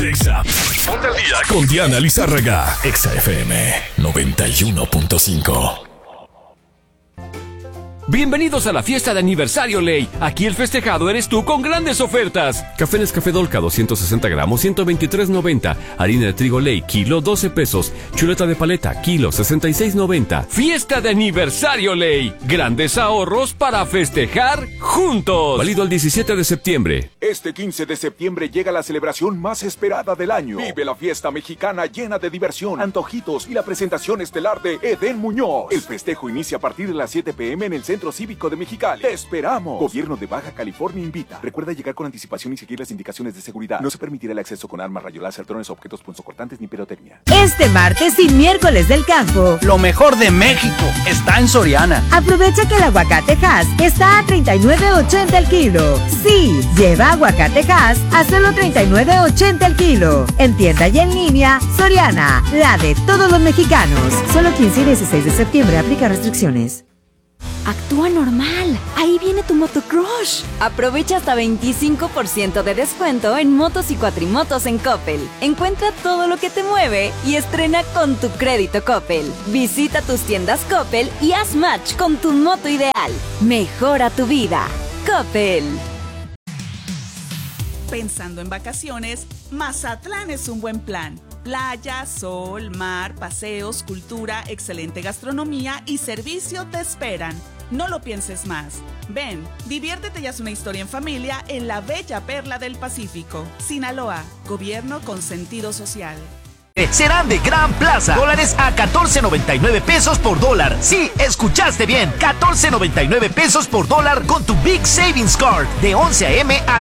Exa. Ponte al día con Diana Lizárraga. Exa FM 91.5. Bienvenidos a la fiesta de aniversario Ley. Aquí el festejado eres tú con grandes ofertas. Café Nescafé Dolca 260 gramos, 123.90. Harina de trigo Ley, kilo 12 pesos. Chuleta de paleta, kilo 66.90. Fiesta de aniversario Ley. Grandes ahorros para festejar juntos. Válido el 17 de septiembre. Este 15 de septiembre llega la celebración más esperada del año. Vive la fiesta mexicana llena de diversión, antojitos y la presentación estelar de Edén Muñoz. El festejo inicia a partir de las 7 p.m. en el Centro Cívico de Mexicali. ¡Te esperamos! Gobierno de Baja California invita. Recuerda llegar con anticipación y seguir las indicaciones de seguridad. No se permitirá el acceso con armas, rayos láser, drones, objetos punzocortantes ni pirotecnia. Este martes y miércoles del campo, lo mejor de México está en Soriana. Aprovecha que el aguacate Hass está a $39.80 el kilo. Sí, lleva aguacate Hass a solo $39.80 el kilo. En tienda y en línea, Soriana, la de todos los mexicanos. Solo 15 y 16 de septiembre, aplica restricciones. Actúa normal. Ahí viene tu motocrush. Aprovecha hasta 25% de descuento en motos y cuatrimotos en Coppel. Encuentra todo lo que te mueve y estrena con tu crédito Coppel. Visita tus tiendas Coppel y haz match con tu moto ideal. Mejora tu vida. Coppel. Pensando en vacaciones, Mazatlán es un buen plan. Playa, sol, mar, paseos, cultura, excelente gastronomía y servicio te esperan. No lo pienses más. Ven, diviértete y haz una historia en familia en la bella perla del Pacífico. Sinaloa, gobierno con sentido social. Serán de Gran Plaza. Dólares a 14.99 pesos por dólar. Sí, escuchaste bien. 14.99 pesos por dólar con tu Big Savings Card de 11 a.m. a...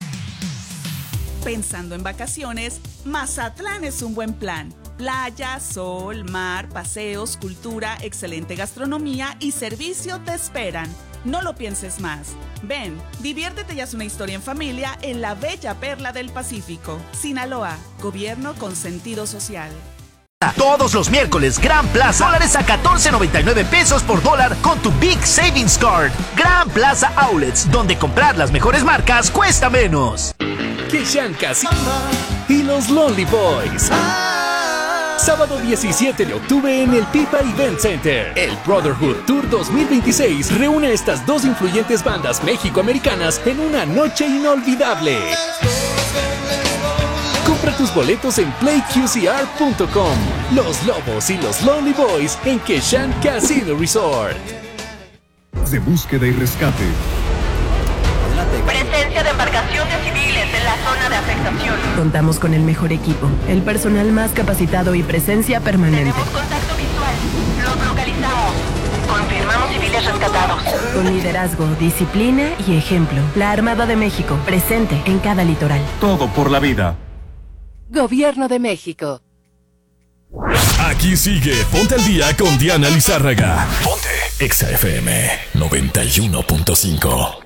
Pensando en vacaciones, Mazatlán es un buen plan. Playa, sol, mar, paseos, cultura, excelente gastronomía y servicio te esperan. No lo pienses más. Ven, diviértete y haz una historia en familia en la bella perla del Pacífico. Sinaloa, gobierno con sentido social. Todos los miércoles, Gran Plaza. Dólares a 14.99 pesos por dólar con tu Big Savings Card. Gran Plaza Outlets, donde comprar las mejores marcas cuesta menos. Keshan Casino y los Lonely Boys. Sábado 17 de octubre en el Pipa Event Center. El Brotherhood Tour 2026 reúne a estas dos influyentes bandas mexicoamericanas en una noche inolvidable. Compra tus boletos en playqcr.com. Los Lobos y los Lonely Boys en Keshan Casino Resort. De búsqueda y rescate. Presencia de embarcaciones civiles en la zona de afectación. Contamos con el mejor equipo, el personal más capacitado y presencia permanente. Tenemos contacto visual. Los localizamos. Confirmamos civiles rescatados. Con liderazgo, disciplina y ejemplo. La Armada de México, presente en cada litoral. Todo por la vida. Gobierno de México. Aquí sigue Ponte al Día con Diana Lizárraga. Ponte Exa FM 91.5.